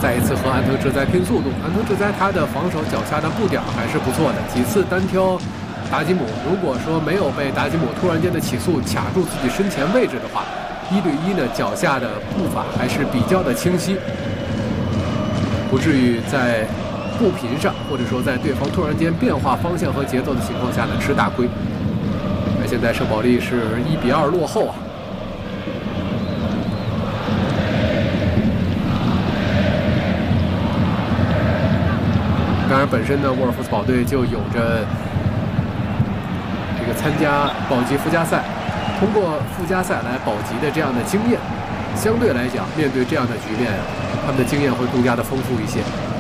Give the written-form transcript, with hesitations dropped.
再一次和安藤哲哉拼速度。安藤哲哉他的防守脚下的步点还是不错的，几次单挑达吉姆，如果说没有被达吉姆突然间的起速卡住自己身前位置的话，1对1呢脚下的步伐还是比较的清晰，不至于在步频上或者说在对方突然间变化方向和节奏的情况下呢吃大亏。那现在圣保利是1比2落后啊。当然，本身呢，沃尔夫斯堡队就有着这个参加保级附加赛、通过附加赛来保级的这样的经验，相对来讲，面对这样的局面，他们的经验会更加的丰富一些。